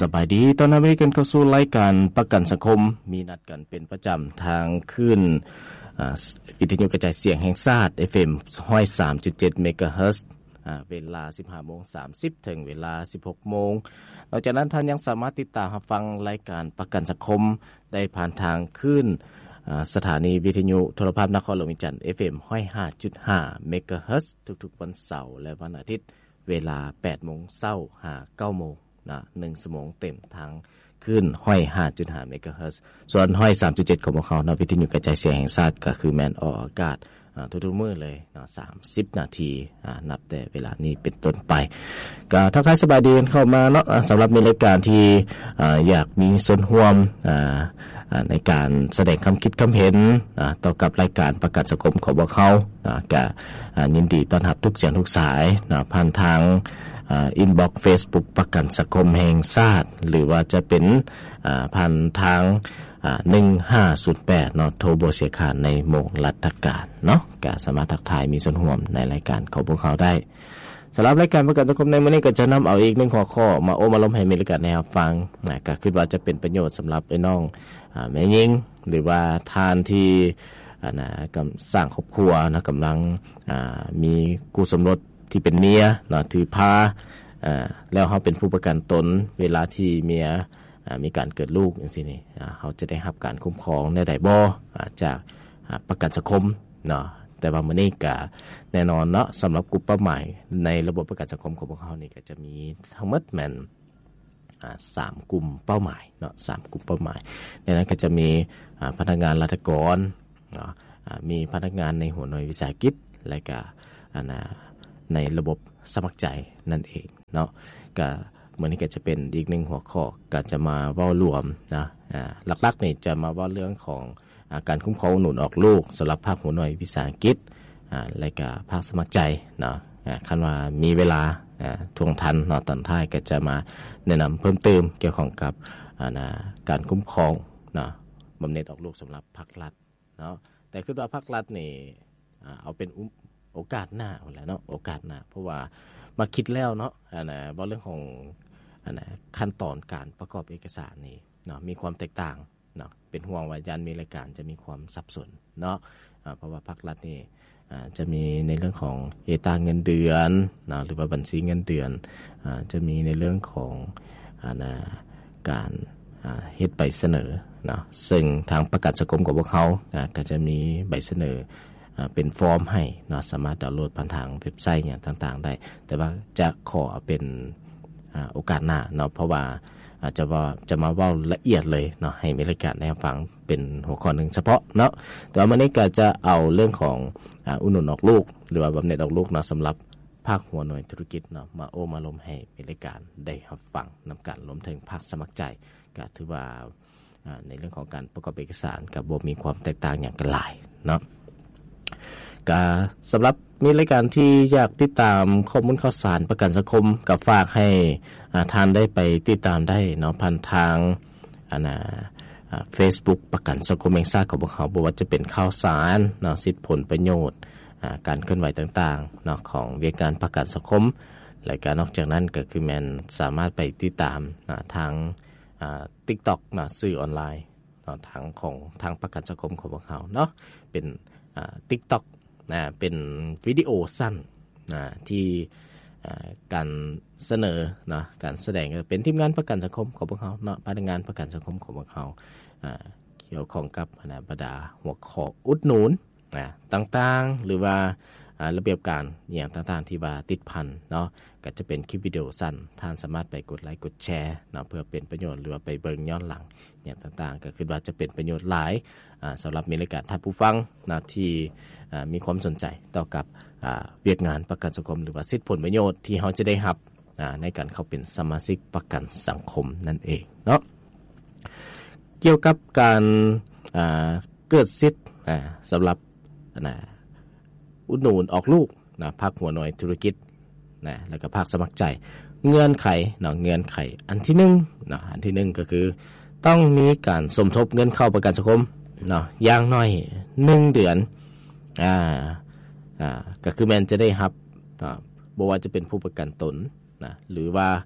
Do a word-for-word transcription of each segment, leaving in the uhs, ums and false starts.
สบายดีตอนนี้มีกันเข้าสู่รายการประกันสังคมมีนัดกันเป็นประจำทางขึ้นวิทยุกระจายเสียงแห่งชาติ เอฟ เอ็ม หนึ่งศูนย์สามจุดเจ็ด เมกะเฮิรตซ์เวลา สิบห้าโมงสามสิบ ถึงเวลา สิบหกโมงนอกจากนั้นท่านยังสามารถติดตามรับฟังรายการประกันสังคมได้ผ่านทางขึ้นสถานีวิทยุโทรภาพนครหลวงวิจันทร์ เอฟ เอ็ม หนึ่งศูนย์ห้าจุดห้า เมกะเฮิรตซ์ทุกๆวันเสาร์และวันอาทิตย์เวลา แปดโมงเช้า หา เก้าโมงนะหนึ่งชั่วโมงเต็มทางขึ้น หนึ่งศูนย์ห้าจุดห้า เมกะเฮิรตซ์ส่วน หนึ่งศูนย์สามจุดเจ็ด ของพวกเขานะวิทยุกระจายเสียงแห่งชาติก็คือแม่นออกอากาศทุกๆมื้อเลยเนาะสามสิบนาทีนับแต่เวลานี้เป็นต้นไปก็ทักทายสบายดีกันเข้ามาเนาะสำหรับในรายการที่อยากมีส่วนร่วมในการแสดงความคิดความเห็นต่อกับรายการประกันสังคมของพวกเขาก็ยินดีต้อนรับทุกเสียงทุกสายผ่านทางอินบ็อกซ์ Facebook ประกันสังคมแห่งชาติหรือว่าจะเป็นผ่านทางหนึ่งห้าศูนย์แปดเนาะโทรบ่เสียค่าในโมงราชการเนาะก็สามารถทักทายมีส่วนร่วมในรายการของพวกเขาได้สำหรับรายการประกันสังคมในมื้อนี้ก็จะนำเอาอีกหนึ่งหัวข้อมาโอ้มาล้มให้มีรายการแนวฟังนะก็คิดว่าจะเป็นประโยชน์สำหรับไอ้น้องอ่าแม่หญิงหรือว่าทานที่อ่านะกำสร้างครอบครัวนะกำลังอ่ามีคู่สมรสที่เป็นเมียเนาะถือพาอ่าแล้วเฮาเป็นผู้ประกันตนเวลาที่เมียมีการเกิดลูกจังซี่นี่เขาจะได้รับการคุ้มครองได้ได้บ่จากประกันสังคมเนาะแต่ว่ามื้อนี้ก็แน่นอนเนาะสำหรับกลุ่มเป้าหมายในระบบประกันสังคมของพวกเขานี่ก็จะมีทั้งหมดแม่นอ่าสามกลุ่มเป้าหมายเนาะสามกลุ่มเป้าหมายในนั้นก็จะมีอ่าพนักงานราชการเนาะอ่ามีพนักงานในหัวหน่วยวิสาหกิจและก็อันน่ะในระบบสมัครใจนั่นเองเนาะก็มื้อนี้ก็จะเป็นอีกหนึ่งหัวข้อก็จะมาเว้ารวมนะอ่าหลักๆนี่จะมาเว้าเรื่องของอ่าการคุ้มครองหนุนออกลูกสำหรับภาคหัวหน่วยวิสาหกิจอ่าและก็ภาคสมัครใจเนาะอ่าคันว่ามีเวลาอ่าทวงทันเนาะตอนท้ายก็จะมาแนะนำเพิ่มเติมเกี่ยวข้องกับอ่านะการคุ้มครองเนาะบำเหน็จออกลูกสำหรับภาครัฐเนาะแต่คิดว่าภาครัฐนี่อ่าเอาเป็นโอกาสหน้าพุ่นแหละเนาะโอกาสหน้าเพราะว่ามาคิดแล้วเนาะอ่านะบ่เรื่องของอันน่ะขั้นตอนการประกอบเอกสารนี่เนาะมีความแตกต่างเนาะเป็นห่วงว่ายันมีรายการจะมีความสับสนเนาะอ่าเพราะว่าภาครัฐนี่อ่าจะมีในเรื่องของเอตราเงินเดือนเนาะหรือว่าบัญชีเงินเดือนอ่าจะมีในเรื่องของอ่านะการอ่าเฮ็ดใบเสนอเนาะซึ่งทางประกันสังคมของพวกเขาอ่าก็จะมีใบเสนออ่าเป็นฟอร์มให้เนาะสามารถดาวน์โหลดผ่านทางเว็บไซต์อย่างต่างๆได้แต่ว่าจะขอเป็นโอกาสหน้าเนาะเพราะว่าอาจจะว่าจะมาเว้าละเอียดเลยเนาะให้มีรายการได้ฟังเป็นหัวข้อนึงเฉพาะเนาะแต่ว่ามื้อนี้ก็จะเอาเรื่องของอ่าอุดหนุนออกลูกหรือว่าบำเหน็จออกลูกเนาะสำหรับภาคหัวหน่วยธุรกิจเนาะมาโอ้มาลมให้มีรายการได้รับฟังนำกันรวมถึงภาคสมัครใจก็ถือว่าอ่าในเรื่องของการประกอบเอกสารก็บ่มีความแตกต่างอย่างกันหลายเนาะก็สำหรับมีรายการที่อยากติดตามข้อมูลข่าวสารประกันสังคมกับฝากให้ท่านได้ไปติดตามได้เนาะผ่านทางอันน่ะ Facebook ประกันสังคมแห่งชาติของพวกเขาบ่ว่าจะเป็นข่าวสารเนาะสิทธิผลประโยชน์การเคลื่อนไหวต่างๆเนาะของวิชาการประกันสังคมและก็นอกจากนั้นก็คือแม่นสามารถไปติดตามทางอ่า TikTok เนาะสื่อออนไลน์เนาะทางของทางประกันสังคมของพวกเขาเนาะเป็นอ่า TikTokนะเป็นวิดีโอสั้นนะที่การเสนอนะการแสดงเป็นทีมงานประกันสังคมของพวกเขาเนาะพนักงานประกันสังคมของพวกเขาเกี่ยวข้องกับนะบรรดาหัวข้ออุดหนุนนะต่างๆหรือว่าระเบียบการอย่างต่างๆที่ว่าติดพันเนาะก็จะเป็นคลิปวิดีโอสั้นท่านสามารถไปกดไลค์กดแชร์เนาะเพื่อเป็นประโยชน์หรือว่าไปเบิ่งย้อนหลังอย่างต่างๆก็คือว่าจะเป็นประโยชน์หลายอ่าสำหรับมีรายการท่านผู้ฟังนะที่อ่ามีความสนใจต่อกับอ่าเวียกงานประกันสังคมหรือว่าสิทธิผลประโยชน์ที่เฮาจะได้รับอ่าในการเข้าเป็นสมาชิกประกันสังคมนั่นเองเนาะเกี่ยวกับการอ่าเกิดสิทธิ์อ่าสำหรับนะอุดหนุนออกลูกนะภาคหัวหน่วยธุรกิจนะแล้วก็ภาคสมัครใจเงื่อนไขเนาะเงื่อนไขอันที่หนึ่งเนาะอันที่หนึ่งก็คือต้องมีการสมทบเงินเข้าประกันสังคมเนาะอย่างน้อยหนึ่งเดือนอ่าอ่าก็คือแม่นจะได้รับอ่าบ่ว่าจะเป็นผู้ประกันตนนะหรือว่า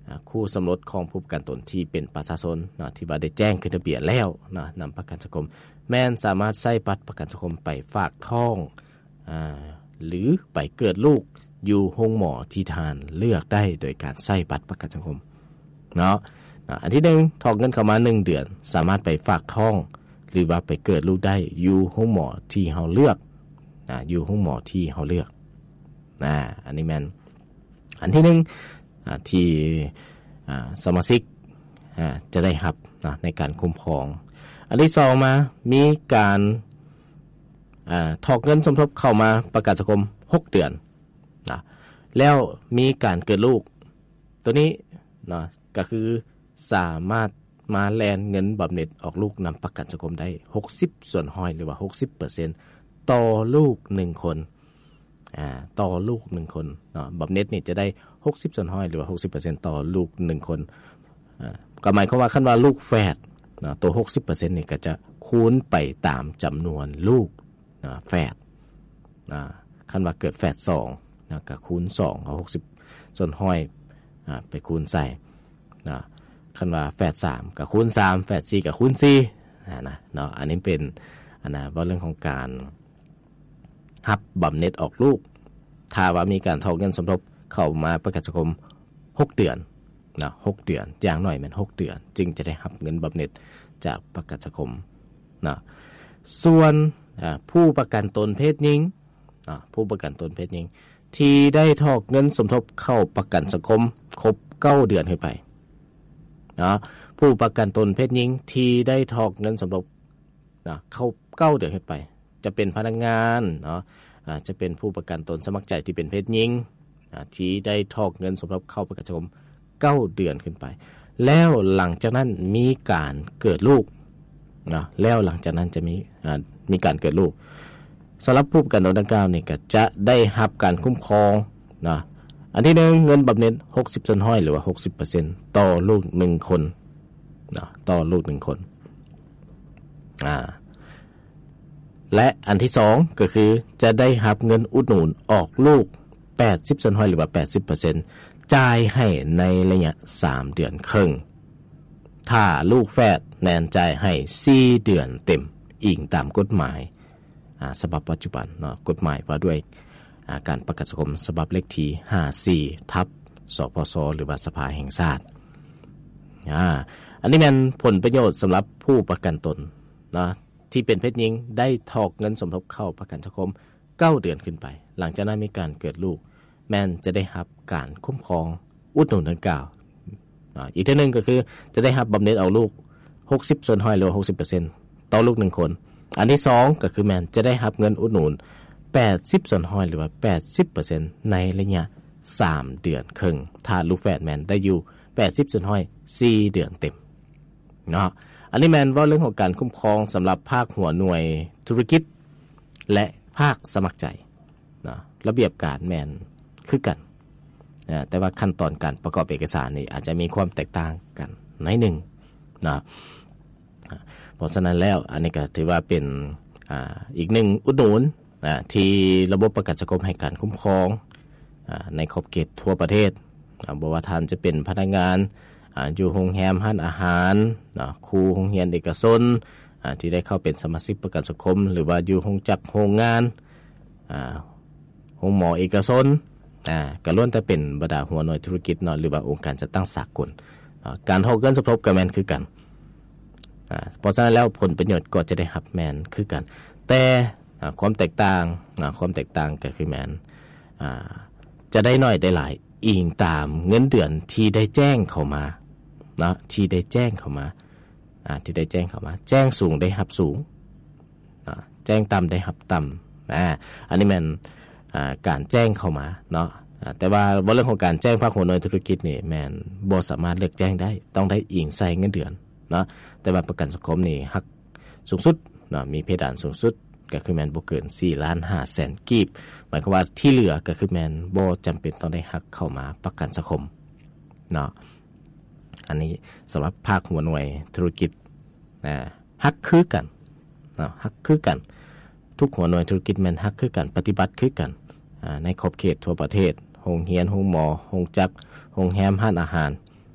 คู่สมรสของผู้ประกันตนที่เป็นประชาชนเนาะที่ว่าได้แจ้งขึ้นทะเบียนแล้วเนาะนำประกันสังคมแม่นสามารถใช้บัตรประกันสังคมไปฝากท้องอ่าหรือไปเกิดลูกอยู่โรงหมอที่ทานเลือกได้โดยการใช้บัตรประกันสังคมเนาะอันที่หนึ่งถอนเงินเข้ามาหนึ่งเดือนสามารถไปฝากท้องหรือว่าไปเกิดลูกได้อยู่โรงหมอที่เฮาเลือกอ่าอยู่โรงหมอที่เฮาเลือกอ่าอันนี้แม่นอันที่หนึ่งอ่าที่อ่าสมาชิกอ่าจะได้รับนะในการคุ้มครองอันที่สองมามีการอ่าถอนเงินสมทบเข้ามาประกันสังคมหกเดือนนะแล้วมีการเกิดลูกตัวนี้นะก็คือสามารถมาแลนเงินบำเหน็จออกลูกนำประกันสังคมได้หกสิบส่วนห้อยหรือว่า หกสิบเปอร์เซ็นต์ ต่อลูกหนึ่งคนอ่าต่อลูกหนึ่งคนเนาะบำเหน็จนี่จะได้หกสิบส่วนห้อยหรือว่า หกสิบเปอร์เซ็นต์ ต่อลูกหนึ่งคนอ่าก็หมายความว่าคันว่าลูกแฝดเนาะตัว หกสิบเปอร์เซ็นต์ นี่ก็จะคูณไปตามจำนวนลูกนะแฝดอ่าคันว่าเกิดแฝดสองนะก็คูณสองเอาหกสิบส่วนห้อยอ่าไปคูณใส่นะคันว่าแฝดสามก็คูณสามแฝดสี่ก็คูณสี่อ่านะเนาะอันนี้เป็นอันน่ะว่าเรื่องของการรับบำเหน็จออกลูกถ้าว่ามีการถอนเงินสมทบเข้ามาประกันสังคมหกเดือนนะหกเดือนอย่างน้อยแม่นหกเดือนจึงจะได้รับเงินบำเหน็จจากประกันสังคมนะส่วนผู้ประกันตนเพศหญิงผู้ประกันตนเพศหญิงที่ได้ถอนเงินสมทบเข้าประกันสังคมครบเก้าเดือนขึ้นไปนะผู้ประกันตนเพศหญิงที่ได้ถอนเงินสมทบนะเข้าเก้าเดือนขึ้นไปจะเป็นพนักงานเนาะจะเป็นผู้ประกันตนสมัครใจที่เป็นเพศหญิงที่ได้ถอนเงินสมทบเข้าประกันสังคมเก้าเดือนขึ้นไปแล้วหลังจากนั้นมีการเกิดลูกนะแล้วหลังจากนั้นจะมีมีการเกิดลูกสำหรับผู้ประกันตนดังกล่าวนี่ก็จะได้รับการคุ้มครองนะอันที่หนึ่งเงินบำเหน็จหกสิบส่วนห้อยหรือว่า หกสิบเปอร์เซ็นต์ ต่อลูกหนึ่งคนนะต่อลูกหนึ่งคนอ่าและอันที่สองก็คือจะได้รับเงินอุดหนุนออกลูกแปดสิบส่วนห้อยหรือว่า แปดสิบเปอร์เซ็นต์ จ่ายให้ในระยะสามเดือนครึ่งถ้าลูกแฝดแนนจ่ายให้สี่เดือนเต็มอิงตามกฎหมายอ่าฉบับปัจจุบันเนาะกฎหมายว่าด้วยอ่าการประกันสังคมฉบับเลขที่ห้าสิบสี่ทับสพสหรือว่าสภาแห่งชาติอ่าอันนี้เป็นผลประโยชน์สำหรับผู้ประกันตนนะที่เป็นเพศหญิงได้ถอนเงินสมทบเข้าประกันสังคมเก้าเดือนขึ้นไปหลังจากนั้นมีการเกิดลูกแม่นจะได้รับการคุ้มครองอุดหนุนดังกล่าวอีกทีนึงก็คือจะได้รับบำเหน็จเอาลูกหกสิบส่วนห้อยหรือ หกสิบเปอร์เซ็นต์ ต่อลูกหนึ่งคนอันที่สองก็คือแม่นจะได้รับเงินอุดหนุนแปดสิบส่วนห้อยหรือว่า แปดสิบเปอร์เซ็นต์ ในระยะสามเดือนครึ่งถ้าลูกแฝดแม่นได้อยู่แปดสิบส่วนห้อยสี่เดือนเต็มเนาะอันนี้แม่นว่าเรื่องของการคุ้มครองสำหรับภาคหัวหน่วยธุรกิจและภาคสมัครใจนะระเบียบการแม่นคือกันนะแต่ว่าขั้นตอนการประกอบเอกสารนี่อาจจะมีความแตกต่างกันหน่อยหนึ่งนะเพราะฉะนั้นแล้วอันนี้ก็ถือว่าเป็นอ่าอีกหนึ่งอุดหนุนนะที่ระบบประกันสังคมให้การคุ้มครองอ่าในขอบเขตทั่วประเทศนะบ่ว่าท่านจะเป็นพนักงานอ่าอยู่โรงแรมร้านอาหารนะครูโรงเรียนเอกชนอ่าที่ได้เข้าเป็นสมาชิกประกันสังคมหรือว่าอยู่โรงจักรโรงงานอ่าโรงหมอเอกชนอ่าก็ล้วนแต่เป็นบรรดาหัวหน่วยธุรกิจเนาะหรือว่าองค์การจัดตั้งสากลการถอนเงินสมทบก็แม่นคือกันอ่าเพราะฉะนั้นแล้วผลประโยชน์ก็จะได้รับแม่นคือกันแต่ความแตกต่างความแตกต่างก็คือแม่นอ่าจะได้น้อยได้หลายอิงตามเงินเดือนที่ได้แจ้งเข้ามานะที่ได้แจ้งเข้ามาอ่าที่ได้แจ้งเข้ามาแจ้งสูงได้รับสูงอ่าแจ้งต่ำได้รับต่ำอ่าอันนี้แม่นอ่าการแจ้งเข้ามาเนาะแต่ว่าเรื่องของการแจ้งภาคหัวหน่วยธุรกิจนี่แม่นบ่สามารถเลือกแจ้งได้ต้องได้อิงใส่เงินเดือนเนาะแต่ว่าประกันสังคมนี่ฮักสูงสุดเนาะมีเพดานสูงสุดก็คือแม่นบ่เกินสี่ล้านห้าแสนกีบหมายความว่าที่เหลือก็คือแม่นบ่จำเป็นต้องได้ฮักเข้ามาประกันสังคมเนาะอันนี้สำหรับภาคหัวหน่วยธุรกิจนะฮักคือกันเนาะฮักคือกันทุกหัวหน่วยธุรกิจแม่นฮักคือกันปฏิบัติคือกันในขอบเขตทั่วประเทศโรงเรียนโรงหมอโรงจักรโรงแรมร้านอาหาร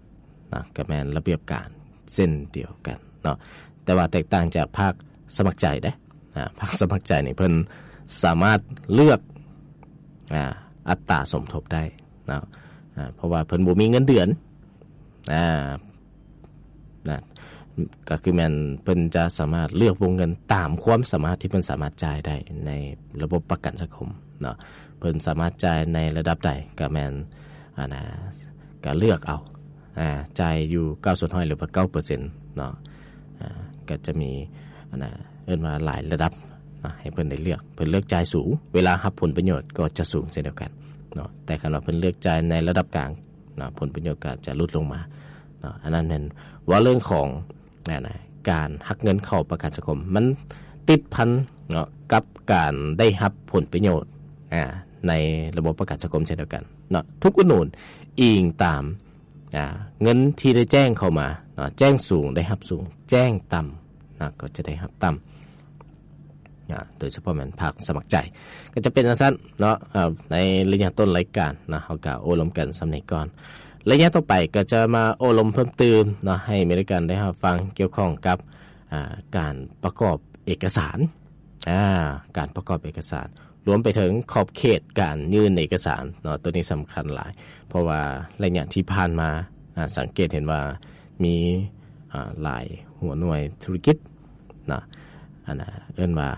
นะก็แม่นระเบียบการเส้นเดียวกันเนาะแต่ว่าแตกต่างจากภาคสมัครใจเด้อ่าภาคสมัครใจนี่เพิ่นสามารถเลือกอ่าอัตราสมทบได้เนาะอ่าเพราะว่าเพิ่นบ่มีเงินเดือนอ่านะก็คือแม่นเพิ่นจะสามารถเลือกวงเงินตามความสามารถที่เพิ่นสามารถจ่ายได้ในระบบประกันสังคมเนาะเพิ่นสามารถจ่ายในระดับใดก็แม่นอ่านะก็เลือกเอาอ่าจ่ายอยู่เก้าส่วนห้อยหรือว่า เก้าเปอร์เซ็นต์ เนาะอ่าก็จะมีอ่านะเอิ้นว่าหลายระดับนะให้เพิ่นได้เลือกเพิ่นเลือกจ่ายสูงเวลารับผลประโยชน์ก็จะสูงเช่นเดียวกันเนาะแต่คันว่าเพิ่นเลือกจ่ายในระดับกลางเนาะผลประโยชน์ก็จะลดลงมาเนาะอันนั้นแม่นว่าเรื่องของนะนะการหักเงินเข้าประกันสังคมมันติดพันเนาะกับการได้รับผลประโยชน์อ่าในระบบประกันสังคมเช่นเดียวกันเนาะทุกอุดหนุนอิงตามอ่าเงินที่ได้แจ้งเข้ามาเนาะแจ้งสูงได้รับสูงแจ้งต่ำนะก็จะได้รับต่ำนะโดยเฉพาะแม่นภาคสมัครใจก็จะเป็นซั่นเนาะอ่าในระยะต้นรายการนะเฮาก็โอ้ลมกันสำเนียก่อนระยะต่อไปก็จะมาโอ้ลมเพิ่มเติมเนาะให้อเมริกันได้รับฟังเกี่ยวข้องกับอ่าการประกอบเอกสารอ่าการประกอบเอกสารรวมไปถึงขอบเขตการยื่นเอกสารเนาะตัวนี้สำคัญหลายเพราะว่าระยะที่ผ่านมาอ่าสังเกตเห็นว่ามีอ่าหลายหัวหน่วยธุรกิจนะอันน่ะเอิ้นว่า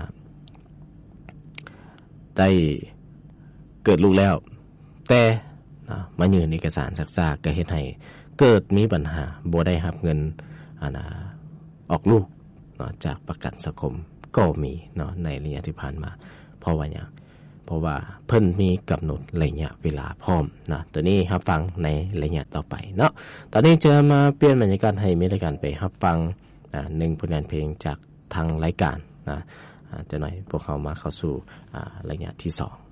ได้เกิดลูกแล้วแต่นะมายื่นเอกสารซักซากก็เฮ็ดให้เกิดมีปัญหาบ่ได้รับเงินอันน่ะออกลูกเนาะจากประกันสังคมก็มีเนาะในระยะที่ผ่านมาเพราะว่าหยังเพราะว่าเพิ่นมีกำหนดระยะเวลาพร้อมนะตัวนี้รับฟังในระยะต่อไปเนาะตอนนี้จะมาเปลี่ยนบรรยากาศให้มีรายการไปรับฟังอ่าหนึ่งผลงานเพลงจากทางรายการนะอ่าจะหน่อยพวกเขามาเข้าสู่อ่าระยะที่สอง